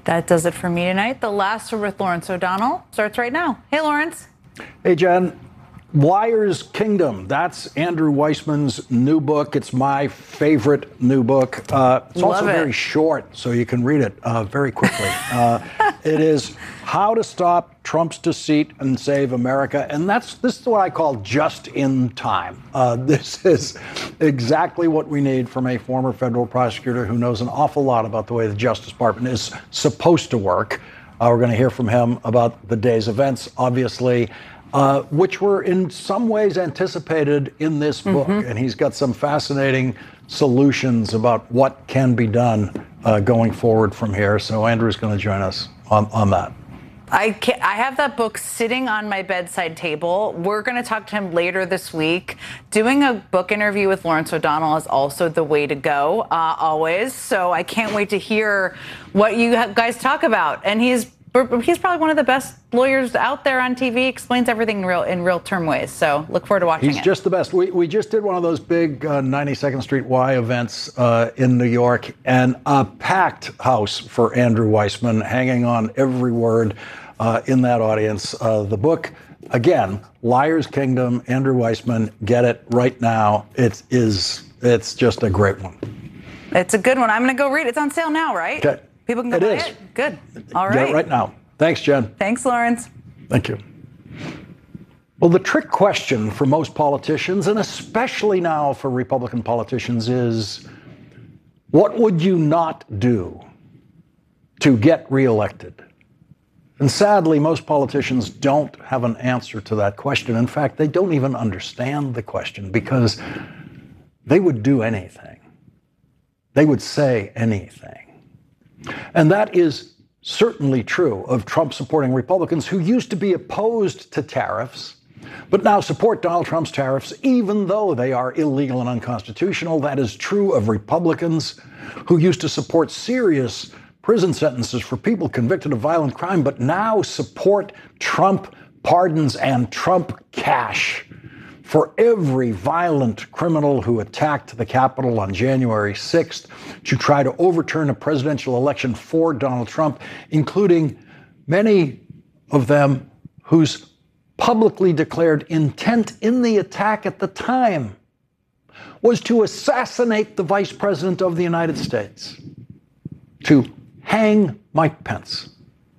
That does it for me tonight. The Last Word with Lawrence O'Donnell starts right now. Hey, Lawrence. Hey, Jen. Liar's Kingdom. That's Andrew Weissman's new book. It's my favorite new book. It's also very short, so you can read it very quickly. It is How to Stop Trump's Deceit and Save America. And this is what I call just in time. This is exactly what we need from a former federal prosecutor who knows an awful lot about the way the Justice Department is supposed to work. We're going to hear from him about the day's events, obviously, which were in some ways anticipated in this book. And he's got some fascinating solutions about what can be done going forward from here. So Andrew's going to join us on that. I have that book sitting on my bedside table. We're going to talk to him later this week. Doing a book interview with Lawrence O'Donnell is also the way to go, always. So I can't wait to hear what you guys talk about. And he's probably one of the best lawyers out there on TV, explains everything in real term ways. So look forward to watching it. He's just the best. We just did one of those big 92nd Street Y events in New York, and a packed house for Andrew Weissman, hanging on every word in that audience. The book, again, Liar's Kingdom, Andrew Weissman, get it right now. It's just a great one. It's a good one. I'm going to go read it. It's on sale now, right? Okay. People can go buy it? Good. All right. Get it right now. Thanks, Jen. Thanks, Lawrence. Thank you. Well, the trick question for most politicians, and especially now for Republican politicians, is what would you not do to get reelected? And sadly, most politicians don't have an answer to that question. In fact, they don't even understand the question because they would do anything. They would say anything. And that is certainly true of Trump-supporting Republicans who used to be opposed to tariffs, but now support Donald Trump's tariffs, even though they are illegal and unconstitutional. That is true of Republicans who used to support serious prison sentences for people convicted of violent crime, but now support Trump pardons and Trump cash for every violent criminal who attacked the Capitol on January 6th to try to overturn a presidential election for Donald Trump, including many of them whose publicly declared intent in the attack at the time was to assassinate the Vice President of the United States, to hang Mike Pence.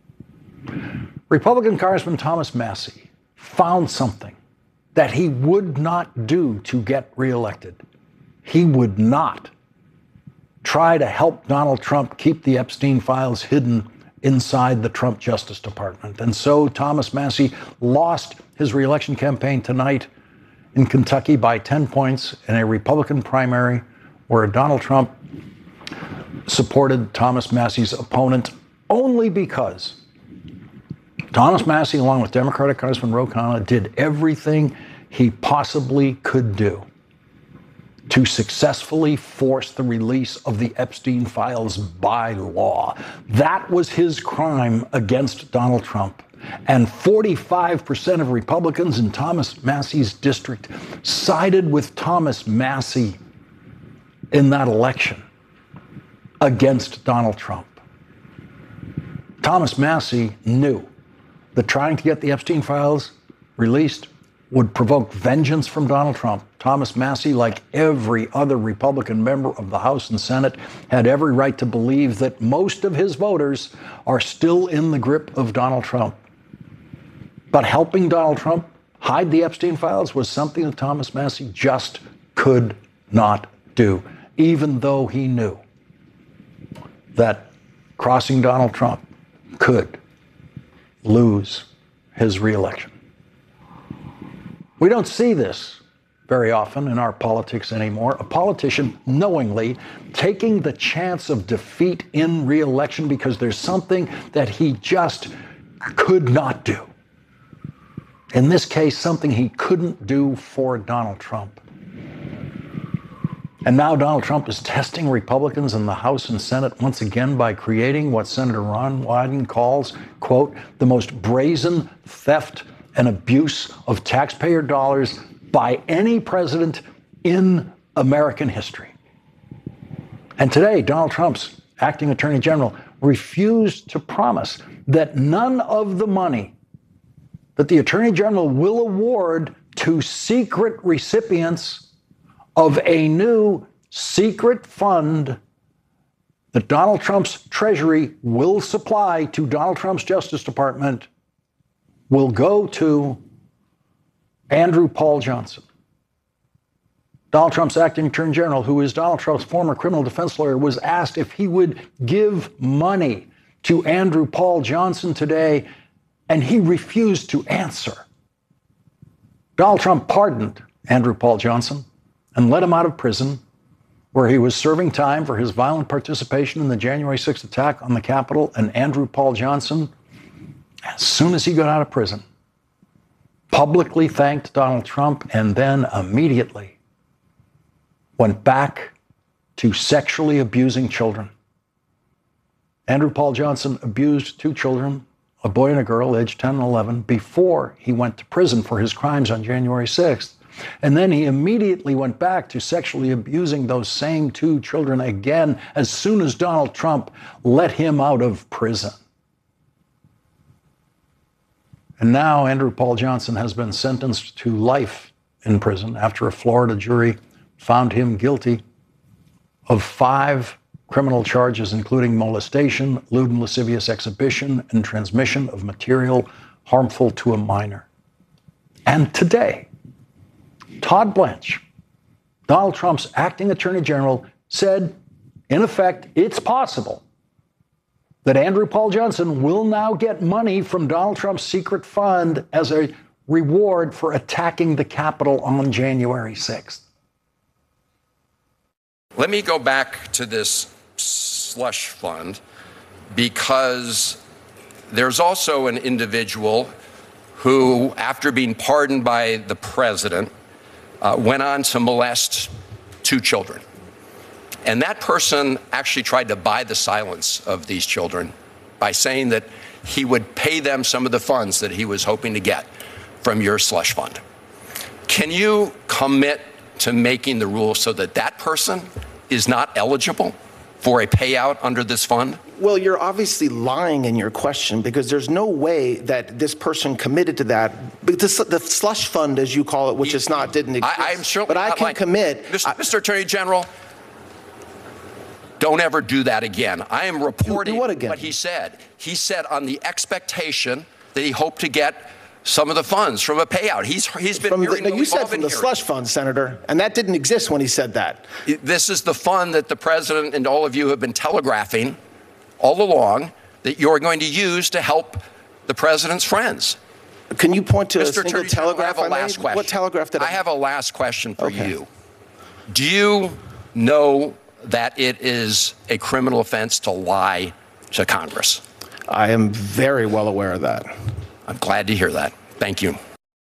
Republican Congressman Thomas Massie found something that he would not do to get reelected. He would not try to help Donald Trump keep the Epstein files hidden inside the Trump Justice Department. And so Thomas Massie lost his reelection campaign tonight in Kentucky by 10 points in a Republican primary where Donald Trump supported Thomas Massie's opponent only because Thomas Massie, along with Democratic Congressman Ro Khanna, did everything he possibly could do to successfully force the release of the Epstein files by law. That was his crime against Donald Trump. And 45% of Republicans in Thomas Massie's district sided with Thomas Massie in that election against Donald Trump. Thomas Massie knew that trying to get the Epstein files released would provoke vengeance from Donald Trump. Thomas Massie, like every other Republican member of the House and Senate, had every right to believe that most of his voters are still in the grip of Donald Trump. But helping Donald Trump hide the Epstein files was something that Thomas Massie just could not do, even though he knew that crossing Donald Trump could lose his reelection. We don't see this very often in our politics anymore. A politician knowingly taking the chance of defeat in reelection because there's something that he just could not do. In this case, something he couldn't do for Donald Trump. And now Donald Trump is testing Republicans in the House and Senate once again by creating what Senator Ron Wyden calls, quote, the most brazen theft and abuse of taxpayer dollars by any president in American history. And today, Donald Trump's acting attorney general refused to promise that none of the money that the Attorney General will award to secret recipients of a new secret fund that Donald Trump's Treasury will supply to Donald Trump's Justice Department will go to Andrew Paul Johnson. Donald Trump's acting Attorney General, who is Donald Trump's former criminal defense lawyer, was asked if he would give money to Andrew Paul Johnson today, and he refused to answer. Donald Trump pardoned Andrew Paul Johnson and let him out of prison, where he was serving time for his violent participation in the January 6th attack on the Capitol. And Andrew Paul Johnson, as soon as he got out of prison, publicly thanked Donald Trump and then immediately went back to sexually abusing children. Andrew Paul Johnson abused two children, a boy and a girl, aged 10 and 11, before he went to prison for his crimes on January 6th. And then he immediately went back to sexually abusing those same two children again as soon as Donald Trump let him out of prison. And now Andrew Paul Johnson has been sentenced to life in prison after a Florida jury found him guilty of 5 criminal charges, including molestation, lewd and lascivious exhibition, and transmission of material harmful to a minor. And today, Todd Blanche, Donald Trump's acting Attorney General, said, in effect, it's possible that Andrew Paul Johnson will now get money from Donald Trump's secret fund as a reward for attacking the Capitol on January 6th. Let me go back to this slush fund, because there's also an individual who, after being pardoned by the president, went on to molest 2 children. And that person actually tried to buy the silence of these children by saying that he would pay them some of the funds that he was hoping to get from your slush fund. Can you commit to making the rules so that that person is not eligible for a payout under this fund? Well, you're obviously lying in your question, because there's no way that this person committed to that. The slush fund, as you call it, which is not, didn't exist. I'm sure, but I can commit. Mr. Attorney General, don't ever do that again. I am reporting what he said. He said on the expectation that he hoped to get some of the funds from a payout. He's been hearing you said from the slush fund, Senator, and that didn't exist when he said that. This is the fund that the president and all of you have been telegraphing all along that you're going to use to help the president's friends. Can you point to Mr. a single Attorney General, telegraph I have a I last made? question. What telegraph did I have a last question for Okay. you. Do you know that it is a criminal offense to lie to Congress? I am very well aware of that. I'm glad to hear that. Thank you.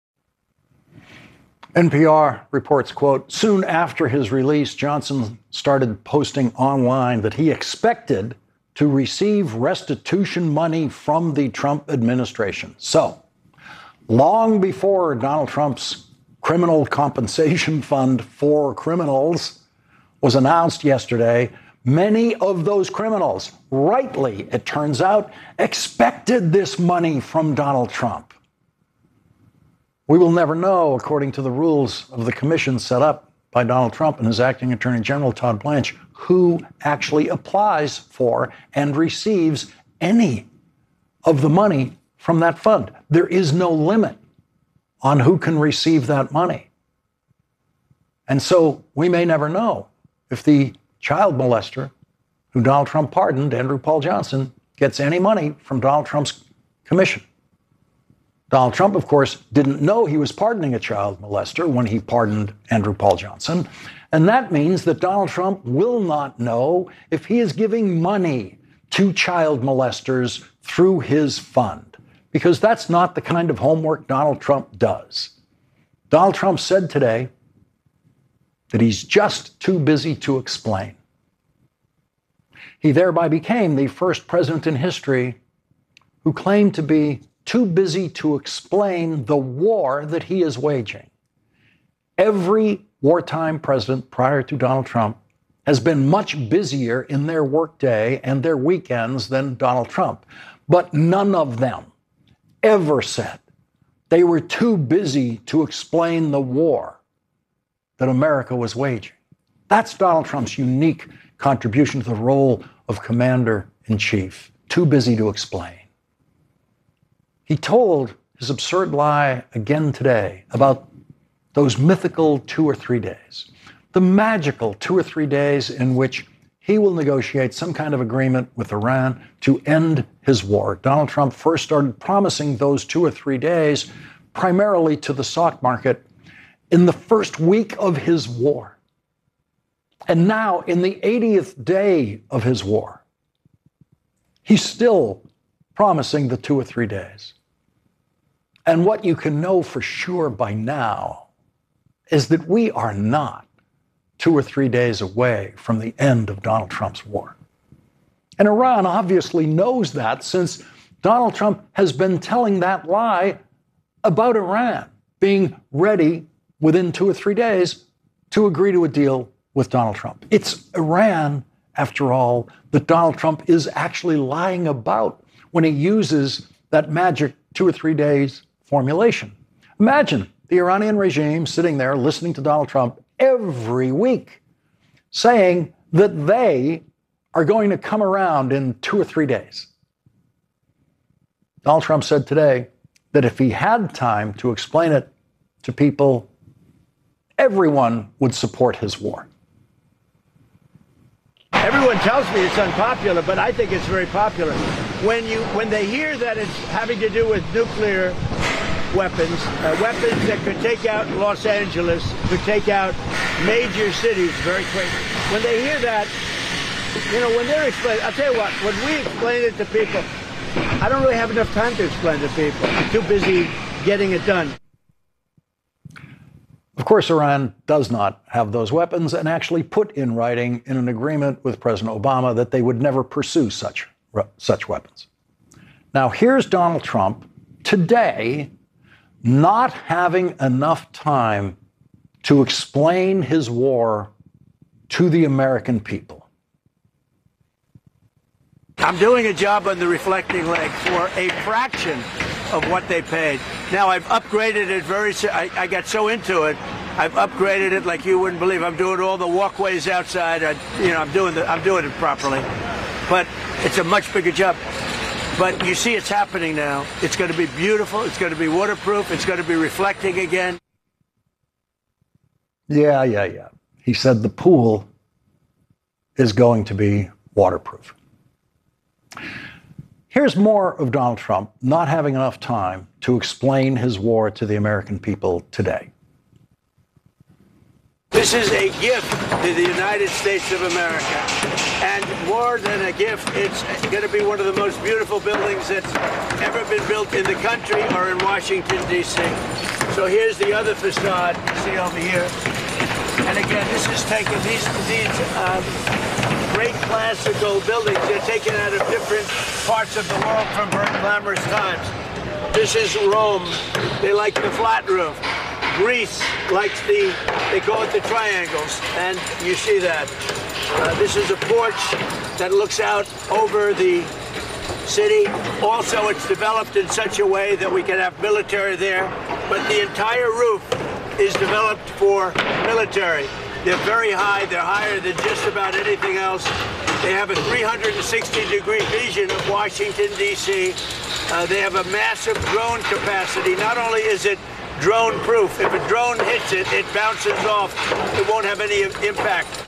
NPR reports, quote, soon after his release, Johnson started posting online that he expected to receive restitution money from the Trump administration. So, long before Donald Trump's criminal compensation fund for criminals was announced yesterday, many of those criminals, rightly, it turns out, expected this money from Donald Trump. We will never know, according to the rules of the commission set up by Donald Trump and his acting Attorney General, Todd Blanche, who actually applies for and receives any of the money from that fund. There is no limit on who can receive that money. And so we may never know if the child molester who Donald Trump pardoned, Andrew Paul Johnson, gets any money from Donald Trump's commission. Donald Trump, of course, didn't know he was pardoning a child molester when he pardoned Andrew Paul Johnson. And that means that Donald Trump will not know if he is giving money to child molesters through his fund, because that's not the kind of homework Donald Trump does. Donald Trump said today that he's just too busy to explain. He thereby became the first president in history who claimed to be too busy to explain the war that he is waging. Every wartime president prior to Donald Trump has been much busier in their workday and their weekends than Donald Trump. But none of them ever said they were too busy to explain the war that America was waging. That's Donald Trump's unique contribution to the role of commander-in-chief, too busy to explain. He told his absurd lie again today about those mythical 2 or 3 days, the magical 2 or 3 days in which he will negotiate some kind of agreement with Iran to end his war. Donald Trump first started promising those 2 or 3 days primarily to the stock market in the first week of his war. And now, in the 80th day of his war, he's still promising the 2 or 3 days. And what you can know for sure by now is that we are not 2 or 3 days away from the end of Donald Trump's war. And Iran obviously knows that, since Donald Trump has been telling that lie about Iran being ready within 2 or 3 days to agree to a deal with Donald Trump. It's Iran, after all, that Donald Trump is actually lying about when he uses that magic 2 or 3 days formulation. Imagine the Iranian regime sitting there listening to Donald Trump every week saying that they are going to come around in 2 or 3 days. Donald Trump said today that if he had time to explain it to people, everyone would support his war. Everyone tells me it's unpopular, but I think it's very popular. When they hear that it's having to do with nuclear weapons, weapons that could take out Los Angeles, could take out major cities very quickly. When they hear that, when they're explaining, I'll tell you what, when we explain it to people, I don't really have enough time to explain to people. I'm too busy getting it done. Of course, Iran does not have those weapons, and actually put in writing in an agreement with President Obama that they would never pursue such weapons. Now, here's Donald Trump today not having enough time to explain his war to the American people. I'm doing a job on the reflecting leg for a fraction of what they paid. Now, I've upgraded it I got so into it, I've upgraded it like you wouldn't believe. I'm doing all the walkways outside. I'm doing it properly. But it's a much bigger job. But you see it's happening now. It's going to be beautiful. It's going to be waterproof. It's going to be reflecting again. Yeah. He said the pool is going to be waterproof. Here's more of Donald Trump not having enough time to explain his war to the American people today. This is a gift to the United States of America. And more than a gift, it's going to be one of the most beautiful buildings that's ever been built in the country or in Washington, D.C. So here's the other facade you see over here. And again, this is taken, these great classical buildings, they're taken out of different parts of the world from very glamorous times. This is Rome. They like the flat roof. Greece likes they call it the triangles, and you see that. This is a porch that looks out over the city. Also, it's developed in such a way that we can have military there, but the entire roof is developed for military. They're very high. They're higher than just about anything else. They have a 360-degree vision of Washington, D.C. They have a massive drone capacity. Not only is it drone-proof, if a drone hits it, it bounces off. It won't have any impact.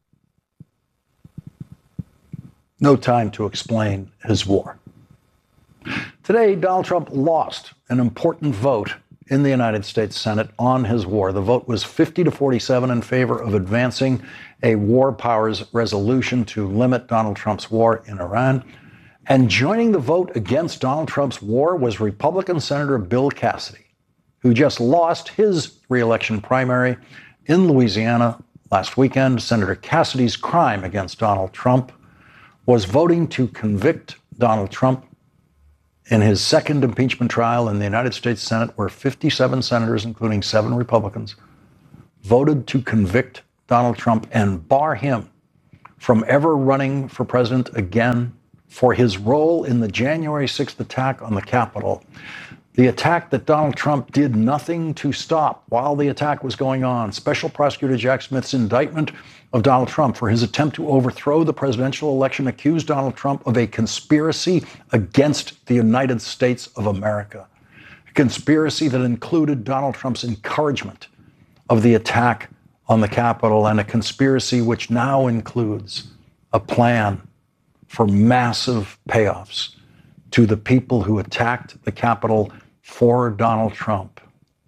No time to explain his war. Today, Donald Trump lost an important vote in the United States Senate on his war. The vote was 50-47 in favor of advancing a war powers resolution to limit Donald Trump's war in Iran. And joining the vote against Donald Trump's war was Republican Senator Bill Cassidy, who just lost his re-election primary in Louisiana last weekend. Senator Cassidy's crime against Donald Trump was voting to convict Donald Trump in his second impeachment trial in the United States Senate, where 57 senators, including 7 Republicans, voted to convict Donald Trump and bar him from ever running for president again for his role in the January 6th attack on the Capitol. The attack that Donald Trump did nothing to stop while the attack was going on. Special Prosecutor Jack Smith's indictment of Donald Trump for his attempt to overthrow the presidential election accused Donald Trump of a conspiracy against the United States of America. A conspiracy that included Donald Trump's encouragement of the attack on the Capitol, and a conspiracy which now includes a plan for massive payoffs to the people who attacked the Capitol for Donald Trump.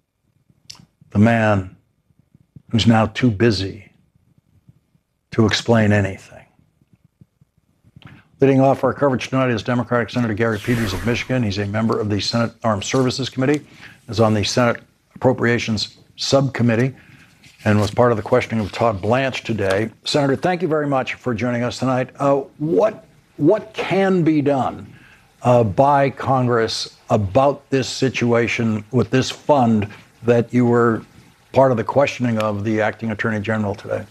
The man who's now too busy to explain anything. Leading off our coverage tonight is Democratic Senator Gary Peters of Michigan. He's a member of the Senate Armed Services Committee, is on the Senate Appropriations Subcommittee, and was part of the questioning of Todd Blanche today. Senator, thank you very much for joining us tonight. What can be done by Congress about this situation with this fund that you were part of the questioning of the acting Attorney General today?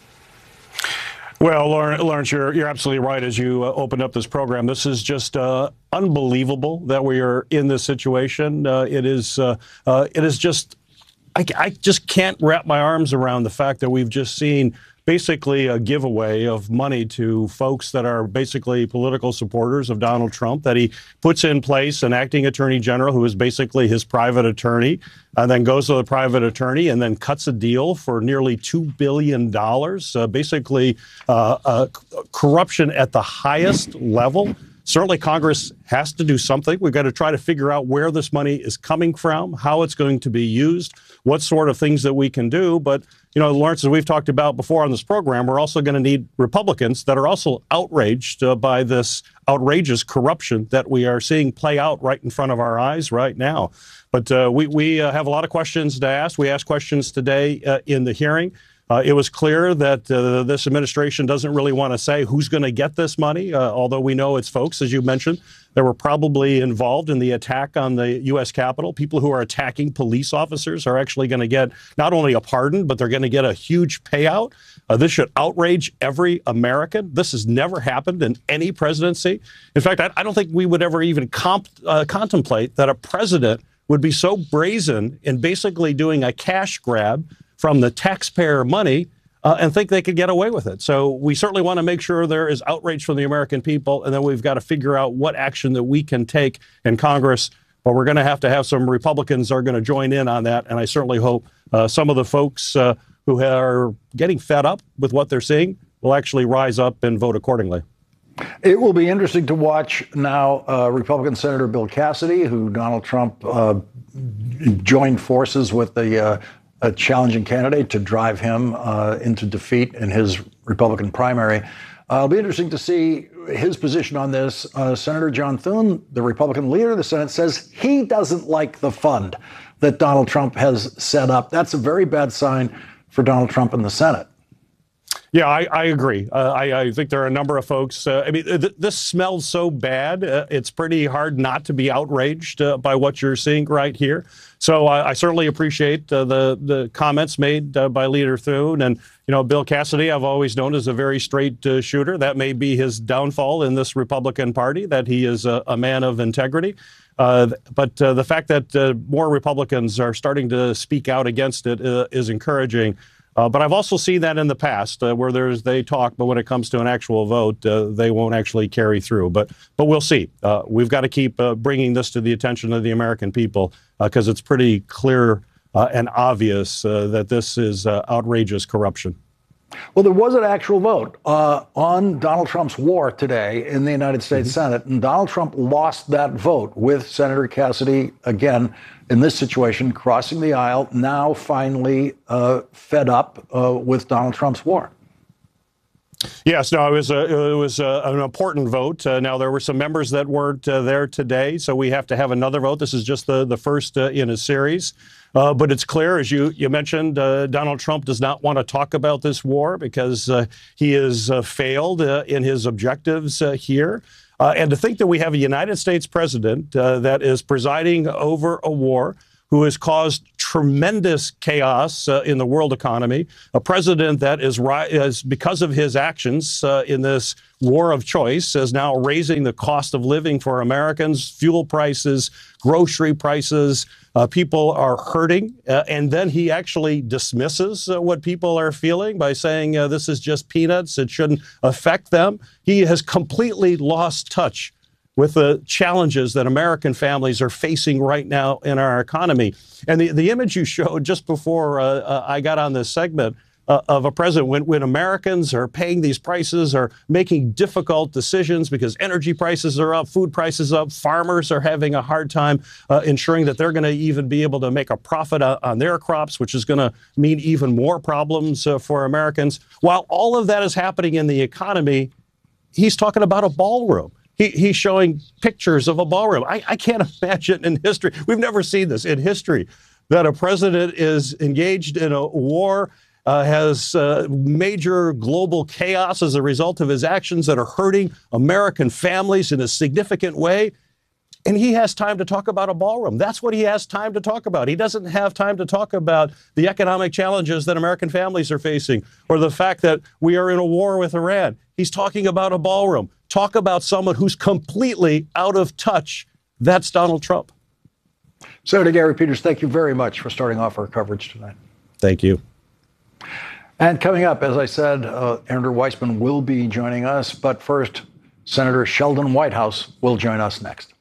Well, Lawrence, you're absolutely right. As you opened up this program, this is just unbelievable that we are in this situation. It is just. I just can't wrap my arms around the fact that we've just seen basically a giveaway of money to folks that are basically political supporters of Donald Trump, that he puts in place an acting attorney general who is basically his private attorney, and then goes to the private attorney and then cuts a deal for nearly $2 billion, basically corruption at the highest level. Certainly, Congress has to do something. We've got to try to figure out where this money is coming from, how it's going to be used, what sort of things that we can do. But, you know, Lawrence, as we've talked about before on this program, we're also going to need Republicans that are also outraged by this outrageous corruption that we are seeing play out right in front of our eyes right now. But we have a lot of questions to ask. We asked questions today in the hearing. It was clear that this administration doesn't really want to say who's going to get this money, although we know it's folks, as you mentioned, that were probably involved in the attack on the U.S. Capitol. People who are attacking police officers are actually going to get not only a pardon, but they're going to get a huge payout. This should outrage every American. This has never happened in any presidency. In fact, I don't think we would ever even contemplate that a president would be so brazen in basically doing a cash grab from the taxpayer money and think they could get away with it. So we certainly want to make sure there is outrage from the American people, and then we've got to figure out what action that we can take in Congress. But we're going to have some Republicans are going to join in on that, and I certainly hope some of the folks who are getting fed up with what they're seeing will actually rise up and vote accordingly. It will be interesting to watch now Republican Senator Bill Cassidy, who Donald Trump joined forces with a challenging candidate to drive him into defeat in his Republican primary. It'll be interesting to see his position on this. Senator John Thune, the Republican leader of the Senate, says he doesn't like the fund that Donald Trump has set up. That's a very bad sign for Donald Trump in the Senate. Yeah, I agree. I think there are a number of folks. This smells so bad. It's pretty hard not to be outraged by what you're seeing right here. So I certainly appreciate the comments made by Leader Thune. And, you know, Bill Cassidy, I've always known as a very straight shooter. That may be his downfall in this Republican Party, that he is a man of integrity. But the fact that more Republicans are starting to speak out against it is encouraging. But I've also seen that in the past where they talk, but when it comes to an actual vote, they won't actually carry through. But we'll see. We've got to keep bringing this to the attention of the American people because it's pretty clear and obvious that this is outrageous corruption. Well, there was an actual vote on Donald Trump's war today in the United States Senate, and Donald Trump lost that vote with Senator Cassidy, again, in this situation, crossing the aisle, now finally fed up with Donald Trump's war. Yes, no, it was an important vote. Now, there were some members that weren't there today, so we have to have another vote. This is just the first in a series. But it's clear, as you mentioned, Donald Trump does not want to talk about this war because he has failed in his objectives here. And to think that we have a United States president that is presiding over a war who has caused tremendous chaos in the world economy, a president that is because of his actions in this war of choice, is now raising the cost of living for Americans, fuel prices, grocery prices. People are hurting. And then he actually dismisses what people are feeling by saying this is just peanuts. It shouldn't affect them. He has completely lost touch with the challenges that American families are facing right now in our economy. And the image you showed just before I got on this segment of a president when Americans are paying these prices, are making difficult decisions because energy prices are up, food prices up, farmers are having a hard time ensuring that they're going to even be able to make a profit on their crops, which is going to mean even more problems for Americans. While all of that is happening in the economy, he's talking about a ballroom. He's showing pictures of a ballroom. I can't imagine in history, we've never seen this in history, that a president is engaged in a war, has major global chaos as a result of his actions that are hurting American families in a significant way. And he has time to talk about a ballroom. That's what he has time to talk about. He doesn't have time to talk about the economic challenges that American families are facing or the fact that we are in a war with Iran. He's talking about a ballroom. Talk about someone who's completely out of touch. That's Donald Trump. Senator Gary Peters, thank you very much for starting off our coverage tonight. Thank you. And coming up, as I said, Andrew Weissmann will be joining us. But first, Senator Sheldon Whitehouse will join us next.